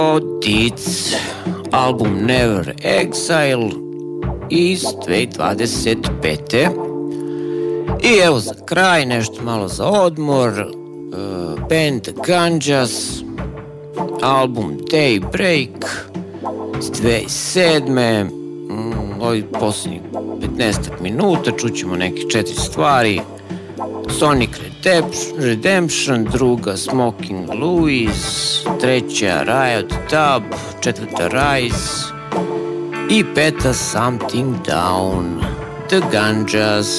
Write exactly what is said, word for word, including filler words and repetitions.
Dic, album Never Exile iz dve tisuće dvadeset pete. I evo za kraj nešto malo za odmor, uh, band Ganjas, album Daybreak iz dve tisuće sedme. Mm, ovih posljednjih petnaest minuta čućemo neke četiri stvari: Sonic Redemption, druga Smoking Louis, treća Riot Dub, četvrta Rise i peta Something Down, The Ganjas.